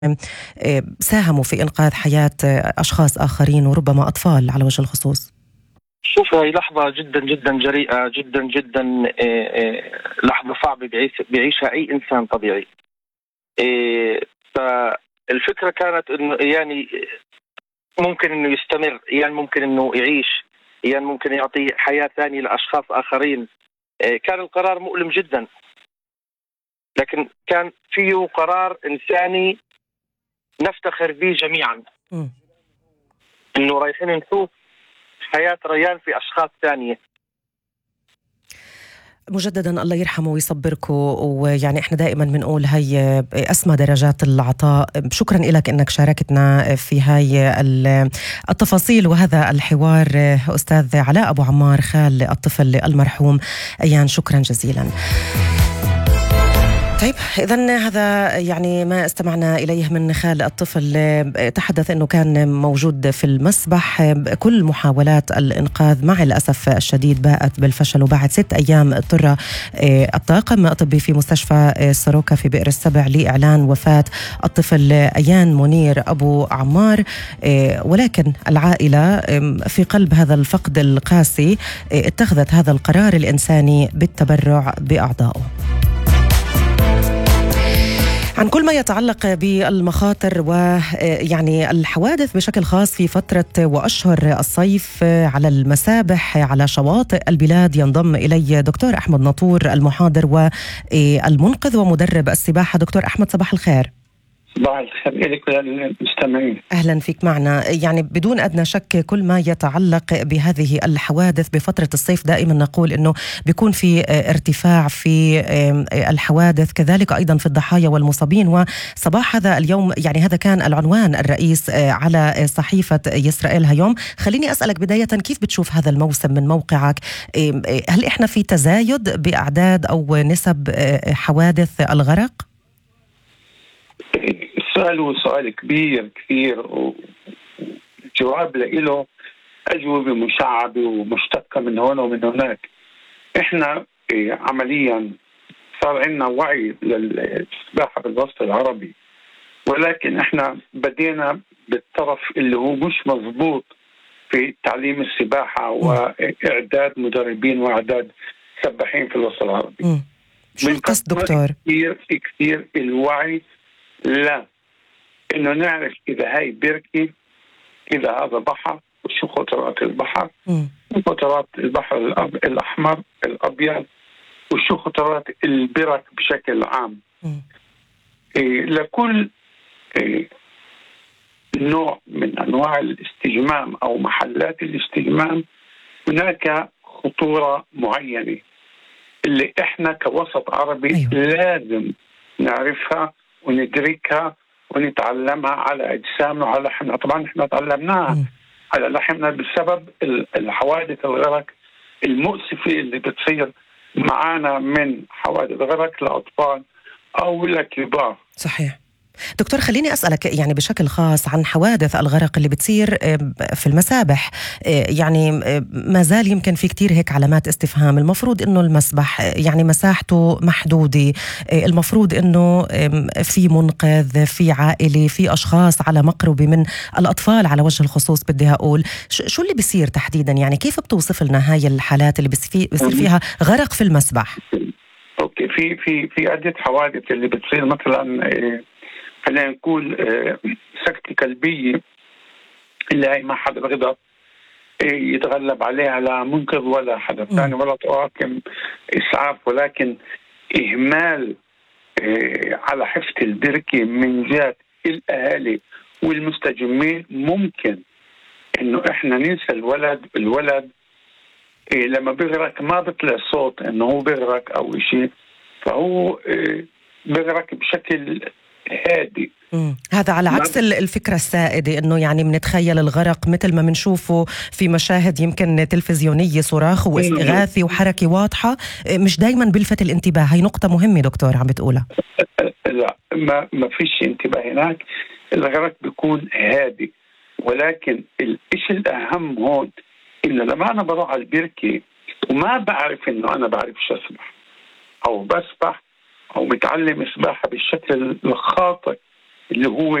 ساهموا في إنقاذ حياة أشخاص آخرين وربما أطفال على وجه الخصوص. شوف، هي لحظة جدا جدا جريئة، جدا جدا لحظة صعبة بيعيشها أي إنسان طبيعي. فالفكرة كانت إنه يعني ممكن إنه يستمر، يعني ممكن إنه يعيش، يعني ممكن يعطي حياة ثانية لأشخاص آخرين. كان القرار مؤلم جدا، لكن كان فيه قرار إنساني نفتخر به جميعا، إنه رايحين نشوف حياة ريان في أشخاص ثانية. مجددا الله يرحمه ويصبركم، ويعني احنا دائما بنقول هي اسمى درجات العطاء. شكرا لك انك شاركتنا في هاي التفاصيل وهذا الحوار استاذ علاء ابو عمار، خال الطفل المرحوم ايان. شكرا جزيلا. طيب، إذن هذا يعني ما استمعنا إليه من خال الطفل. تحدث أنه كان موجود في المسبح. كل محاولات الإنقاذ مع الأسف الشديد باءت بالفشل، وبعد 6 أيام اضطر الطاقم الطبي في مستشفى ساروكا في بئر السبع لإعلان وفاة الطفل أيان منير أبو عمار. ولكن العائلة في قلب هذا الفقد القاسي اتخذت هذا القرار الإنساني بالتبرع بأعضائه. عن كل ما يتعلق بالمخاطر ويعني الحوادث بشكل خاص في فترة وأشهر الصيف على المسابح على شواطئ البلاد، ينضم إلي دكتور أحمد ناطور، المحاضر والمنقذ ومدرب السباحة. دكتور أحمد، صباح الخير. صباح الخير لك وللمستمعين. أهلا فيك معنا. يعني بدون أدنى شك كل ما يتعلق بهذه الحوادث بفترة الصيف دائما نقول أنه بيكون في ارتفاع في الحوادث، كذلك أيضا في الضحايا والمصابين. وصباح هذا اليوم يعني هذا كان العنوان الرئيس على صحيفة يسرائيل هيوم. خليني أسألك بداية، كيف بتشوف هذا الموسم من موقعك؟ هل إحنا في تزايد بأعداد أو نسب حوادث الغرق؟ السؤال هو سؤال كبير كثير، والجواب له أجوبة مشعبة ومشتقة من هون ومن هناك. إحنا عمليا صار عندنا وعي للسباحة بالوسط العربي، ولكن إحنا بدينا بالطرف اللي هو مش مضبوط في تعليم السباحة وإعداد مدربين وإعداد سباحين في الوسط العربي. شو القصد دكتور؟ كثير الوعي، لا إنه نعرف إذا هاي بركة، إذا هذا بحر، وشو خطرات البحر، خطرات البحر الأحمر الأبيض، وشو خطرات البرك بشكل عام. لكل نوع من أنواع الاستجمام أو محلات الاستجمام هناك خطورة معينة اللي إحنا كوسط عربي لازم نعرفها وندركها ونتعلمها على أجسامنا وعلى لحمنا. طبعا إحنا تعلمناها على لحمنا بسبب الحوادث الغرق المؤسفة اللي بتصير معانا، من حوادث غرق لأطفال أو لكبار. صحيح. دكتور، خليني أسألك يعني بشكل خاص عن حوادث الغرق اللي بتصير في المسابح. يعني ما زال يمكن في كتير هيك علامات استفهام. المفروض إنه المسبح يعني مساحته محدودة، المفروض إنه في منقذ، في عائلة، في أشخاص على مقربة من الأطفال على وجه الخصوص. بدي أقول شو اللي بيصير تحديدا؟ يعني كيف بتوصف لنا هاي الحالات اللي بيصير فيها غرق في المسبح؟ أوكي، في عدة حوادث اللي بتصير. مثلا خلينا نقول سكتة قلبية اللي هي ما حدا بيقدر يتغلب عليها، لا منقذ ولا حدا ثاني ولا طواقم إسعاف، ولكن إهمال على حفظ البركة من جهة الأهالي والمستجمين. ممكن إنه إحنا ننسى الولد لما بيغرق ما بيطلع صوت إنه هو بيغرق أو إشي، فهو بيغرق بشكل هادي. هذا على عكس الفكرة السائدة إنه يعني بنتخيل الغرق مثل ما بنشوفه في مشاهد يمكن تلفزيونية، صراخ واستغاثي وحركة واضحة، مش دايما بلفت الانتباه. هاي نقطة مهمة دكتور عم بتقولها. لا، ما فيش انتباه هناك. الغرق بيكون هادي، ولكن الإشي الأهم هون إنه لما أنا بروح على البركة وما بعرف إنه أنا بعرفش أسبح أو بسبح أو متعلم سباحة بالشكل الخاطئ اللي هو